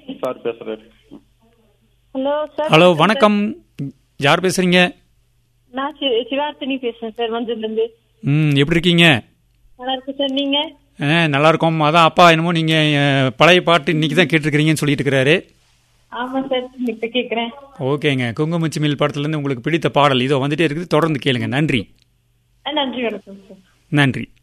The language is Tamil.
சார் பேசுறேன். Hello sir. ஹலோ வணக்கம், யார் பேசுறீங்க? நான் சிவார்த்தினி பேசுறேன் சார், மஞ்சள்லேருந்து. எப்படி இருக்கீங்க? நல்லா இருக்கு சார், நீங்க? நல்லா இருக்கோம். அதான் அப்பா என்னமோ நீங்க பழைய பாட்டு இன்னைக்கு தான் கேட்டிருக்கிறீங்கன்னு சொல்லிட்டு இருக்கிறாரு. ஆமா சார், இப்ப கேக்குறேன். ஓகேங்க, குங்குமச்சிமில் படத்துல இருந்து உங்களுக்கு பிடித்த பாடல் இதோ வந்துட்டே இருக்குது, தொடர்ந்து கேளுங்க. நன்றி. நன்றி, வணக்கம் சார். நன்றி.